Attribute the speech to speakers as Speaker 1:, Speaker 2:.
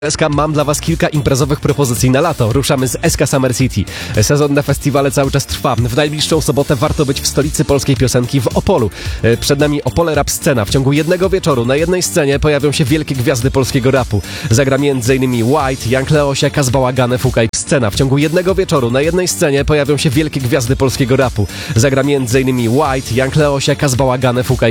Speaker 1: SK, mam dla Was kilka imprezowych propozycji na lato. Ruszamy z SK Summer City. Sezon na festiwale cały czas trwa. W najbliższą sobotę warto być w stolicy polskiej piosenki w Opolu. Przed nami Opole Rap Scena. W ciągu jednego wieczoru na jednej scenie pojawią się wielkie gwiazdy polskiego rapu. Zagra m.in. White, Young Leosia, Kaz Bałagany, Fukaj. Scena. W ciągu jednego wieczoru na jednej scenie pojawią się wielkie gwiazdy polskiego rapu. Zagra m.in. White, Young Leosia, Kaz Bałagany, Fukaj.